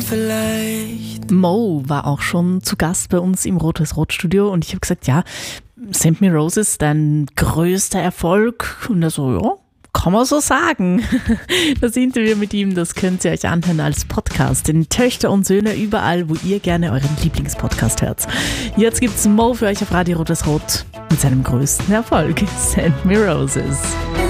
vielleicht. Mo war auch schon zu Gast bei uns im Rot-Weiß-Rot-Studio und ich habe gesagt, ja, Send Me Roses, dein größter Erfolg? Und er so, ja, kann man so sagen. Das Interview mit ihm, das könnt ihr euch anhören als Podcast in Töchter und Söhne, überall, wo ihr gerne euren Lieblingspodcast hört. Jetzt gibt's Mo für euch auf Radio Rot-Weiß-Rot mit seinem größten Erfolg, Send Me Roses.